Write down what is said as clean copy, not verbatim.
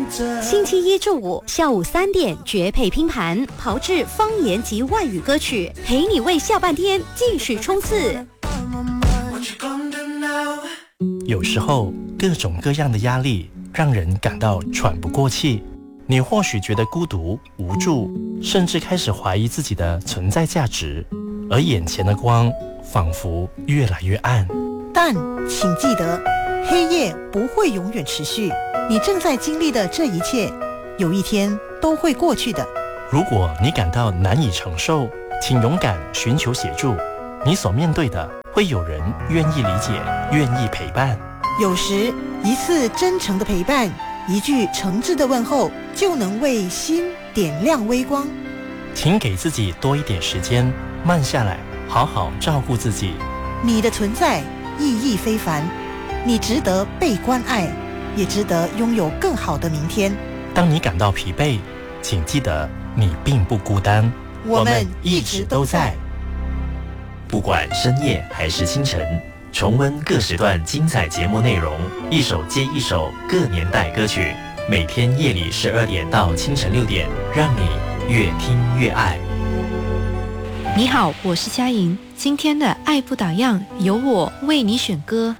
星期一至五下午3点绝配拼盘，炮制方言及外语歌曲，陪你为下半天继续冲刺。 有时候各种各样的压力让人感到喘不过气，你或许觉得孤独无助，甚至开始怀疑自己的存在价值，而眼前的光仿佛越来越暗。 但请记得，黑夜不会永远持续，你正在经历的这一切，有一天都会过去的。 如果你感到难以承受，请勇敢寻求协助，你所面对的会有人愿意理解，愿意陪伴。 有时一次真诚的陪伴，一句诚挚的问候，就能为心点亮微光。 请给自己多一点时间，慢下来，好好照顾自己。 你的存在意义非凡，你值得被关爱，也值得拥有更好的明天。 当你感到疲惫，请记得你并不孤单， 我们一直都在。 不管深夜还是清晨，重温各时段精彩节目内容，一首接一首各年代歌曲，每天夜里12点到清晨6点，让你越听越爱。 你好，我是佳莹，今天的爱不打烊由我为你选歌。